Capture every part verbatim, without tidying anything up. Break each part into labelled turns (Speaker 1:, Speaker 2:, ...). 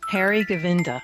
Speaker 1: Harry Govinda.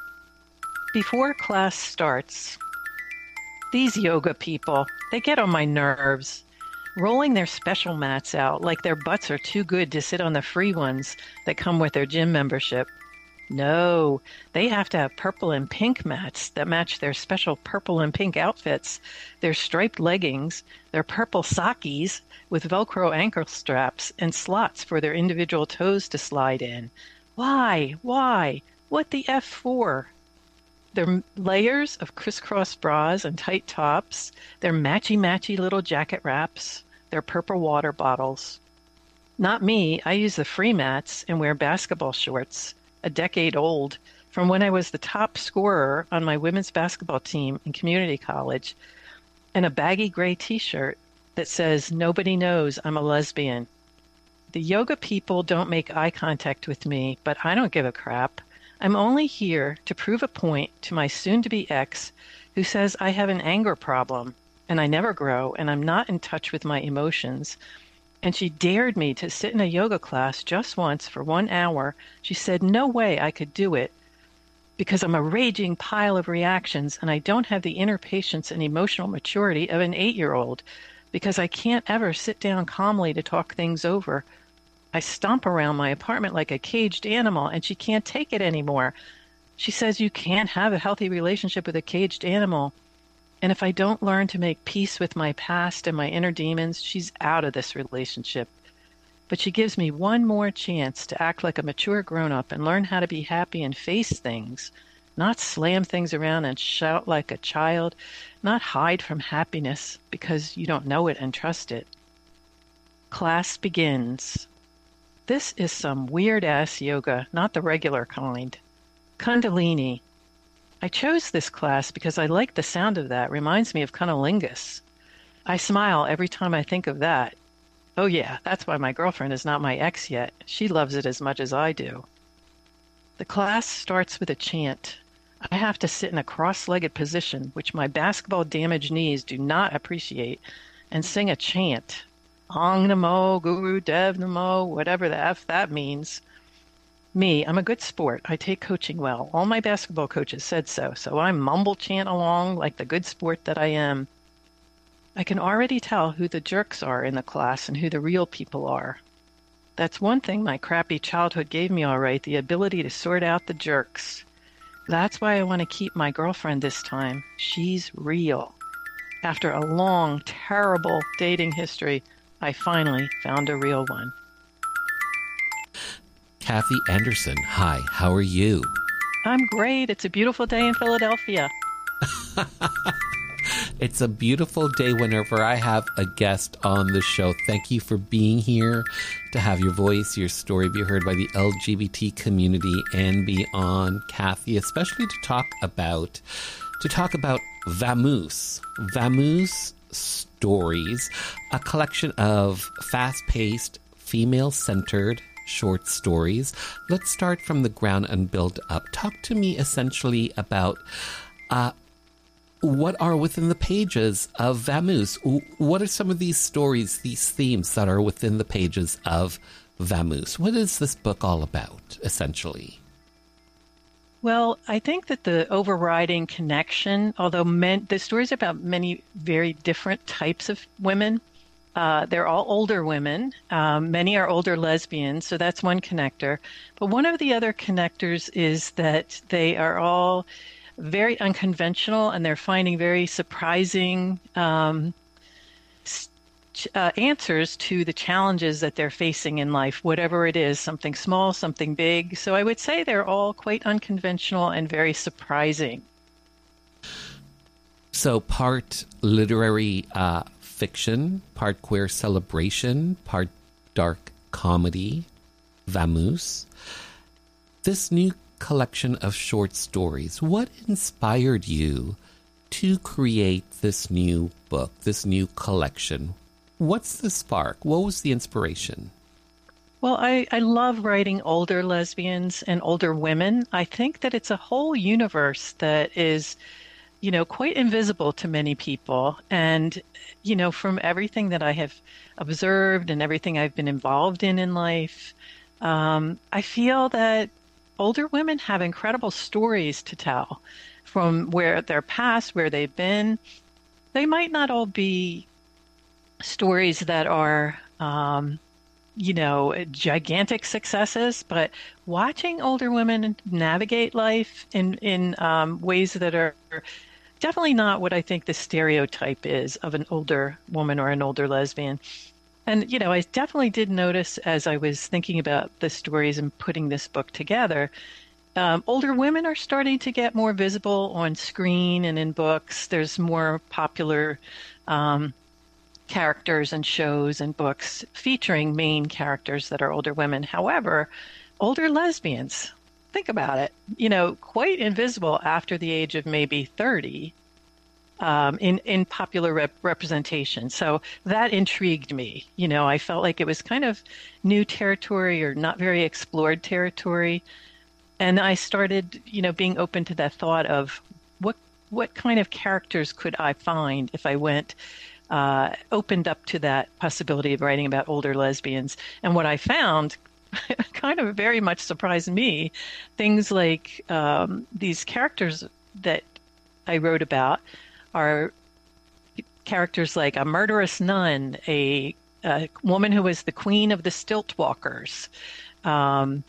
Speaker 1: Before class starts, these yoga people, they get on my nerves, rolling their special mats out like their butts are too good to sit on the free ones that come with their gym membership. No, they have to have purple and pink mats that match their special purple and pink outfits, their striped leggings, their purple sockies with Velcro ankle straps and slots for their individual toes to slide in. Why? Why? What the F for? Their layers of crisscross bras and tight tops, their matchy-matchy little jacket wraps, their purple water bottles. Not me. I use the free mats and wear basketball shorts, a decade old, from when I was the top scorer on my women's basketball team in community college, and a baggy gray t-shirt that says, "Nobody knows I'm a lesbian." The yoga people don't make eye contact with me, but I don't give a crap. I'm only here to prove a point to my soon-to-be ex who says I have an anger problem and I never grow and I'm not in touch with my emotions. And she dared me to sit in a yoga class just once for one hour. She said no way I could do it because I'm a raging pile of reactions and I don't have the inner patience and emotional maturity of an eight-year-old because I can't ever sit down calmly to talk things over. I stomp around my apartment like a caged animal, and she can't take it anymore. She says you can't have a healthy relationship with a caged animal. And if I don't learn to make peace with my past and my inner demons, she's out of this relationship. But she gives me one more chance to act like a mature grown-up and learn how to be happy and face things, not slam things around and shout like a child, not hide from happiness because you don't know it and trust it. Class begins. This is some weird-ass yoga, not the regular kind. Kundalini. I chose this class because I like the sound of that. Reminds me of cunnilingus. I smile every time I think of that. Oh yeah, that's why my girlfriend is not my ex yet. She loves it as much as I do. The class starts with a chant. I have to sit in a cross-legged position, which my basketball-damaged knees do not appreciate, and sing a chant. Ong Namo, Guru Dev Namo, whatever the F that means. Me, I'm a good sport. I take coaching well. All my basketball coaches said so, so I mumble chant along like the good sport that I am. I can already tell who the jerks are in the class and who the real people are. That's one thing my crappy childhood gave me all right, the ability to sort out the jerks. That's why I want to keep my girlfriend this time. She's real. After a long, terrible dating history, I finally found a real one.
Speaker 2: Kathy Anderson, hi, how are you?
Speaker 1: I'm great. It's a beautiful day in Philadelphia.
Speaker 2: It's a beautiful day whenever I have a guest on the show. Thank you for being here, to have your voice, your story be heard by the L G B T community and beyond. Kathy, especially to talk about, to talk about Vamoose. Vamoose Stories, a collection of fast-paced, female-centered short stories. Let's start from the ground and build up. Talk to me essentially about uh, what are within the pages of Vamoose. What are some of these stories, these themes that are within the pages of Vamoose? What is this book all about, essentially?
Speaker 1: Well, I think that the overriding connection, although men, the stories about many very different types of women, uh, they're all older women. Um, many are older lesbians, so that's one connector. But one of the other connectors is that they are all very unconventional and they're finding very surprising um, uh, answers to the challenges that they're facing in life, whatever it is, something small, something big. So I would say they're all quite unconventional and very surprising.
Speaker 2: So part literary uh, fiction, part queer celebration, part dark comedy, Vamoose. This new collection of short stories, what inspired you to create this new book, this new collection? What's the spark? What was the inspiration?
Speaker 1: Well, I, I love writing older lesbians and older women. I think that it's a whole universe that is, you know, quite invisible to many people. And, you know, from everything that I have observed and everything I've been involved in in life, um, I feel that older women have incredible stories to tell from where their past, where they've been. They might not all be stories that are, um, you know, gigantic successes, but watching older women navigate life in in um, ways that are definitely not what I think the stereotype is of an older woman or an older lesbian. And, you know, I definitely did notice as I was thinking about the stories and putting this book together, um, older women are starting to get more visible on screen and in books. There's more popular um, characters and shows and books featuring main characters that are older women. However, older lesbians, think about it, you know, quite invisible after the age of maybe thirty um, in, in popular rep- representation. So that intrigued me. You know, I felt like it was kind of new territory or not very explored territory. And I started, you know, being open to that thought of what what kind of characters could I find if I went uh, opened up to that possibility of writing about older lesbians. And what I found kind of very much surprised me. Things like um, these characters that I wrote about are characters like a murderous nun, a, a woman who was the queen of the stilt walkers, um,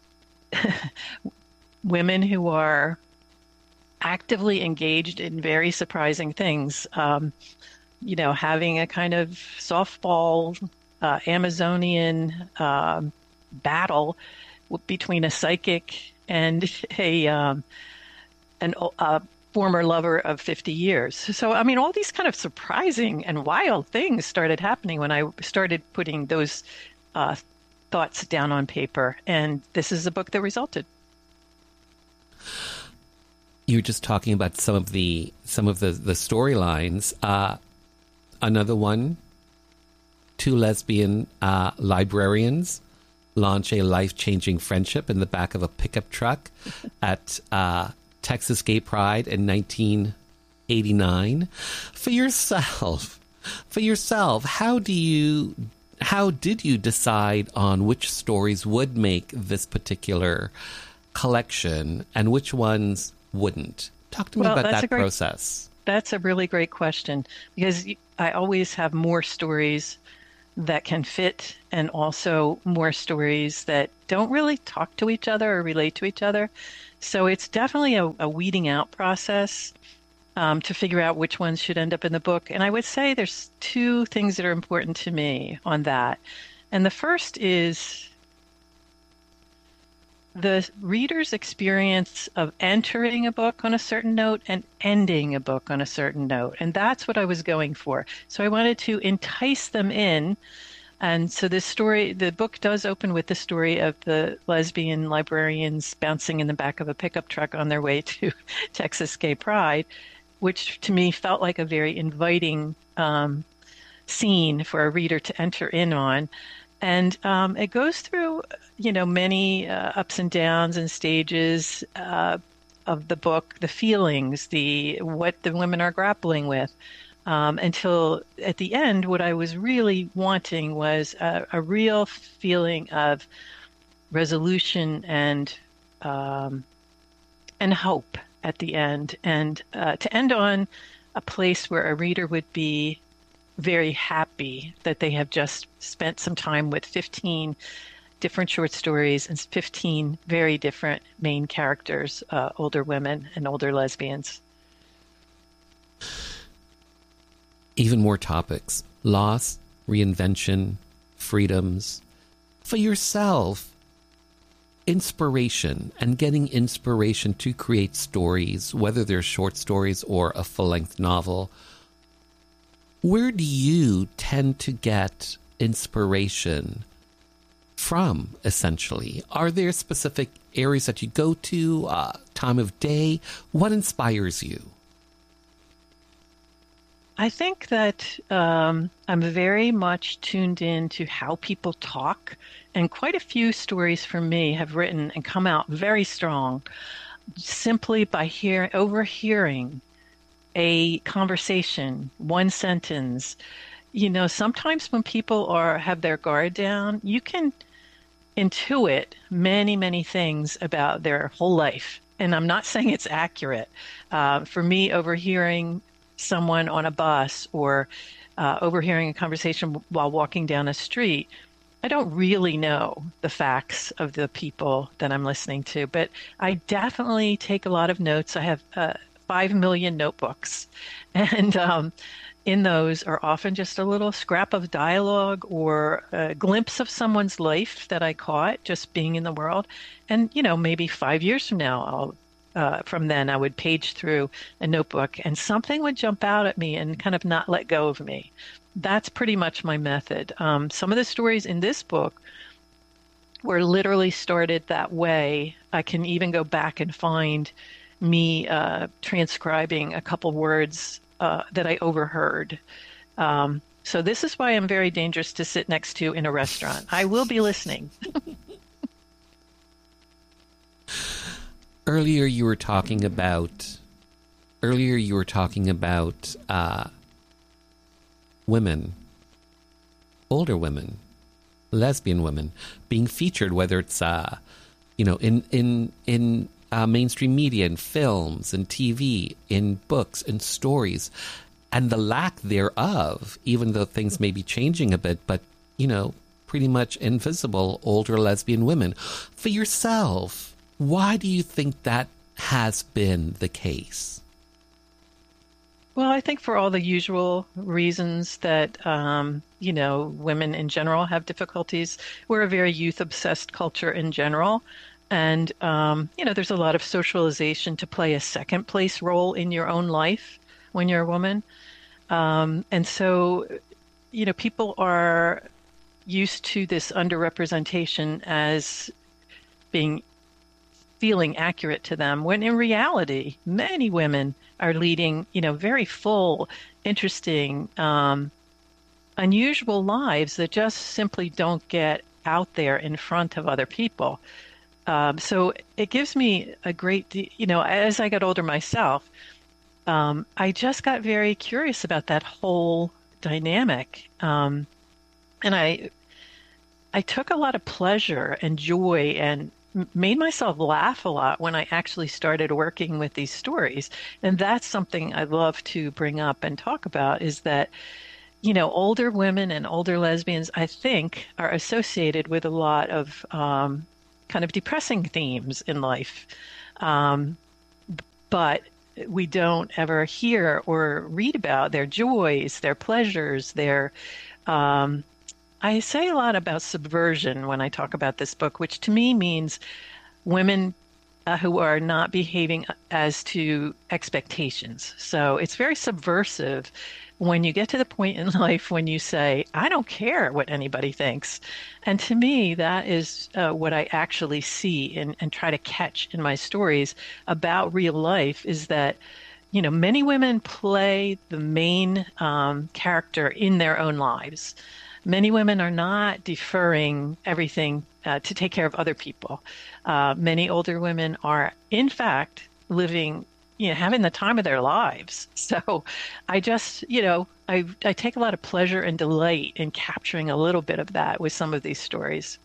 Speaker 1: women who are actively engaged in very surprising things. Um, you know, having a kind of softball uh, Amazonian um, battle between a psychic and a um, an a former lover of fifty years. So, I mean, all these kind of surprising and wild things started happening when I started putting those uh, thoughts down on paper. And this is a book that resulted.
Speaker 2: You were just talking about some of the some of the the storylines. Uh, another one: two lesbian uh, librarians launch a life-changing friendship in the back of a pickup truck at uh, Texas Gay Pride in nineteen eighty-nine. For yourself, for yourself, how do you, how did you decide on which stories would make this particular collection and which ones wouldn't? Talk to me
Speaker 1: Well,
Speaker 2: about
Speaker 1: that's
Speaker 2: that
Speaker 1: a great,
Speaker 2: process.
Speaker 1: That's a really great question because I always have more stories that can fit and also more stories that don't really talk to each other or relate to each other. So it's definitely a, a weeding out process um, to figure out which ones should end up in the book. And I would say there's two things that are important to me on that. And the first is the reader's experience of entering a book on a certain note and ending a book on a certain note. And that's what I was going for. So I wanted to entice them in. And so this story, the book does open with the story of the lesbian librarians bouncing in the back of a pickup truck on their way to Texas Gay Pride, which to me felt like a very inviting um, scene for a reader to enter in on. And um, it goes through, you know, many uh, ups and downs and stages uh, of the book, the feelings, the what the women are grappling with, um, until at the end, what I was really wanting was a, a real feeling of resolution and um, and hope at the end, and uh, to end on a place where a reader would be very happy that they have just spent some time with fifteen different short stories and fifteen very different main characters, uh, older women and older lesbians.
Speaker 2: Even more topics: loss, reinvention, freedoms. For yourself, inspiration and getting inspiration to create stories, whether they're short stories or a full-length novel. Where do you tend to get inspiration from, essentially? Are there specific areas that you go to, uh, time of day? What inspires you?
Speaker 1: I think that um, I'm very much tuned in to how people talk, and quite a few stories for me have written and come out very strong simply by hear, overhearing a conversation, one sentence. You know, sometimes when people are have their guard down, you can intuit many, many things about their whole life. And I'm not saying it's accurate. Uh, for me, overhearing someone on a bus or uh, overhearing a conversation while walking down a street, I don't really know the facts of the people that I'm listening to, but I definitely take a lot of notes. I have uh, five million notebooks, and um, in those are often just a little scrap of dialogue or a glimpse of someone's life that I caught just being in the world. And, you know, maybe five years from now, I'll uh, from then I would page through a notebook and something would jump out at me and kind of not let go of me. That's pretty much my method. Um, some of the stories in this book were literally started that way. I can even go back and find me uh, transcribing a couple words uh, that I overheard. Um, so this is why I'm very dangerous to sit next to in a restaurant. I will be listening.
Speaker 2: Earlier, you were talking about. Earlier, you were talking about. Uh, women, older women, lesbian women being featured, whether it's, uh, you know, in, in, in uh, mainstream media, in films and T V, in books and stories, and the lack thereof, even though things may be changing a bit, but, you know, pretty much invisible older lesbian women. For yourself, why do you think that has been the case?
Speaker 1: Well, I think for all the usual reasons that, um, you know, women in general have difficulties. We're a very youth-obsessed culture in general. And, um, you know, there's a lot of socialization to play a second place role in your own life when you're a woman. Um, and so, you know, people are used to this underrepresentation as being feeling accurate to them, when in reality, many women are leading, you know, very full, interesting, um, unusual lives that just simply don't get out there in front of other people. Um, so it gives me a great, de- you know, as I got older myself, um, I just got very curious about that whole dynamic. Um, and I, I took a lot of pleasure and joy and made myself laugh a lot when I actually started working with these stories. And that's something I love to bring up and talk about, is that, you know, older women and older lesbians, I think, are associated with a lot of um, kind of depressing themes in life. Um, but we don't ever hear or read about their joys, their pleasures, their um, I say a lot about subversion when I talk about this book, which to me means women uh, who are not behaving as to expectations. So it's very subversive when you get to the point in life when you say, I don't care what anybody thinks. And to me, that is uh, what I actually see and, and try to catch in my stories about real life, is that, you know, many women play the main um, character in their own lives. Many women are not deferring everything uh, to take care of other people. Uh, many older women are, in fact, living, you know, having the time of their lives. So I just, you know, I, I take a lot of pleasure and delight in capturing a little bit of that with some of these stories.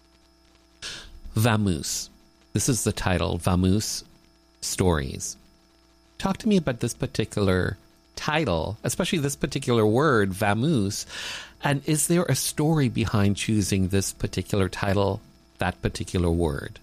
Speaker 2: Vamoose. This is the title, Vamoose Stories. Talk to me about this particular title, especially this particular word, vamoose. And is there a story behind choosing this particular title, that particular word?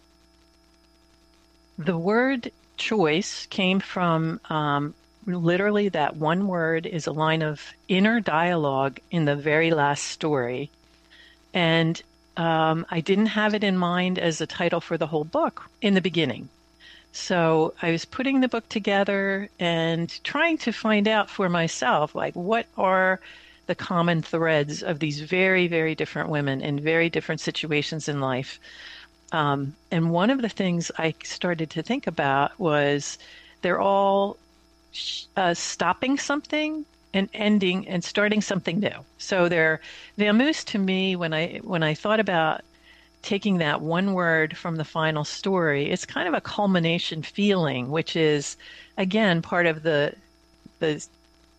Speaker 1: The word choice came from um, literally that one word is a line of inner dialogue in the very last story. And um, I didn't have it in mind as a title for the whole book in the beginning. So I was putting the book together and trying to find out for myself, like, what are the common threads of these very, very different women in very different situations in life. Um, and one of the things I started to think about was they're all uh, stopping something and ending and starting something new. So they're vamoose to me, when I when I thought about taking that one word from the final story, it's kind of a culmination feeling, which is, again, part of the the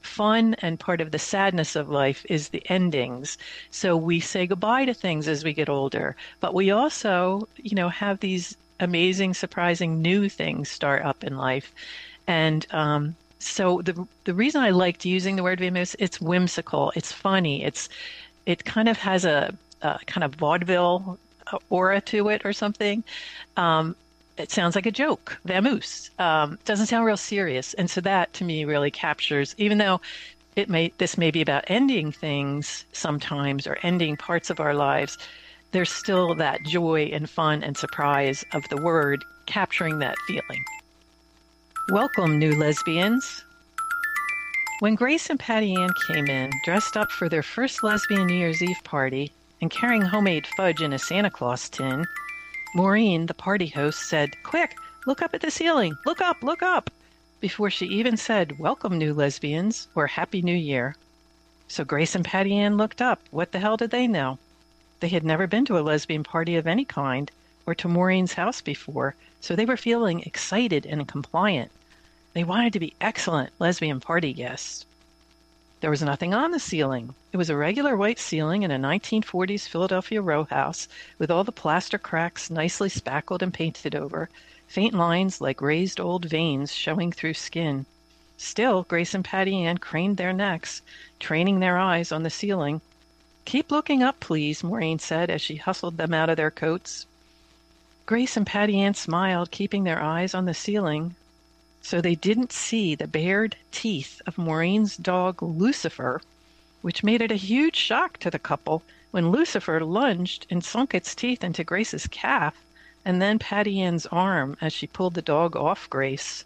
Speaker 1: fun and part of the sadness of life is the endings. So we say goodbye to things as we get older, but we also, you know, have these amazing, surprising new things start up in life. And um, so the the reason I liked using the word vamoose, it's whimsical, it's funny, it's it kind of has a, a kind of vaudeville aura to it or something. Um, it sounds like a joke, vamoose. Um, doesn't sound real serious, and so that to me really captures. Even though it may this may be about ending things sometimes or ending parts of our lives, there's still that joy and fun and surprise of the word capturing that feeling. Welcome, new lesbians. When Grace and Patty Ann came in, dressed up for their first lesbian New Year's Eve party and carrying homemade fudge in a Santa Claus tin, Maureen, the party host, said, "Quick, look up at the ceiling. Look up, look up," before she even said, "Welcome, new lesbians," or "Happy New Year." So Grace and Patty Ann looked up. What the hell did they know? They had never been to a lesbian party of any kind or to Maureen's house before, so they were feeling excited and compliant. They wanted to be excellent lesbian party guests. There was nothing on the ceiling. It was a regular white ceiling in a nineteen forties Philadelphia row house with all the plaster cracks nicely spackled and painted over, faint lines like raised old veins showing through skin. Still, Grace and Patty Ann craned their necks, training their eyes on the ceiling. "Keep looking up, please," Maureen said as she hustled them out of their coats. Grace and Patty Ann smiled, keeping their eyes on the ceiling, so they didn't see the bared teeth of Maureen's dog, Lucifer, which made it a huge shock to the couple when Lucifer lunged and sunk its teeth into Grace's calf and then Patty Ann's arm as she pulled the dog off Grace.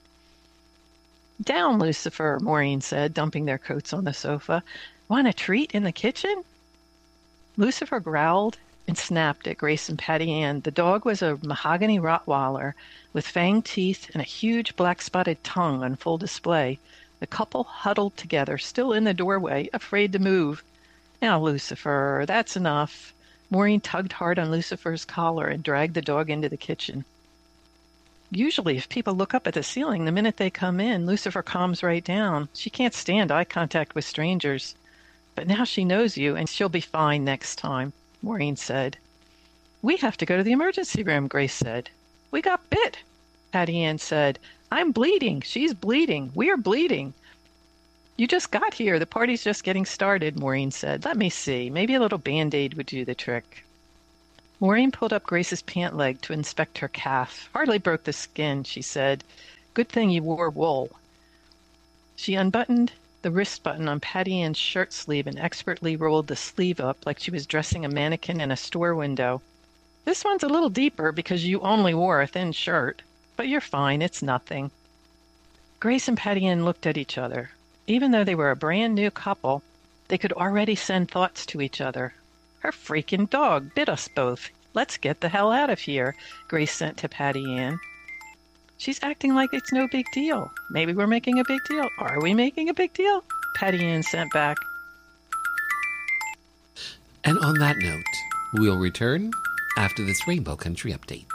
Speaker 1: "Down, Lucifer," Maureen said, dumping their coats on the sofa. "Want a treat in the kitchen?" Lucifer growled and snapped at Grace and Patty Ann. The dog was a mahogany Rottweiler with fanged teeth and a huge black-spotted tongue on full display. The couple huddled together, still in the doorway, afraid to move. "Now, Lucifer, that's enough." Maureen tugged hard on Lucifer's collar and dragged the dog into the kitchen. Usually, if people look up at the ceiling the minute they come in, Lucifer calms right down. She can't stand eye contact with strangers. "But now she knows you, and she'll be fine next time," Maureen said. "We have to go to the emergency room," Grace said. "We got bit," Patty Ann said. "I'm bleeding. She's bleeding. We're bleeding." "You just got here. The party's just getting started," Maureen said. "Let me see. Maybe a little Band-Aid would do the trick." Maureen pulled up Grace's pant leg to inspect her calf. "Hardly broke the skin," she said. "Good thing you wore wool." She unbuttoned the wrist button on Patty Ann's shirt sleeve and expertly rolled the sleeve up like she was dressing a mannequin in a store window. "This one's a little deeper because you only wore a thin shirt, but you're fine. It's nothing." Grace and Patty Ann looked at each other. Even though they were a brand new couple, they could already send thoughts to each other. "Her freaking dog bit us both. Let's get the hell out of here," Grace sent to Patty Ann. "She's acting like it's no big deal. Maybe we're making a big deal. Are we making a big deal?" Patty Ann sent back.
Speaker 2: And on that note, we'll return after this Rainbow Country update.